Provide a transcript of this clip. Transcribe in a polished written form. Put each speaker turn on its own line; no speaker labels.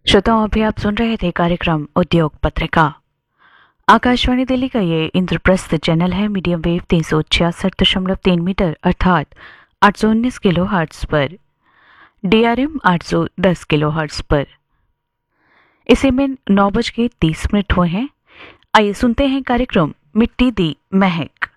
श्रोताओं, अभी आप सुन रहे थे कार्यक्रम उद्योग पत्रिका। आकाशवाणी दिल्ली का ये इंद्रप्रस्थ चैनल है मीडियम वेव 366.3 मीटर अर्थात 819 किलो हर्ट्ज पर, DRM 810 किलो हर्ट्ज पर। इसे में 9:30 हुए हैं। आइए सुनते हैं कार्यक्रम मिट्टी दी महक।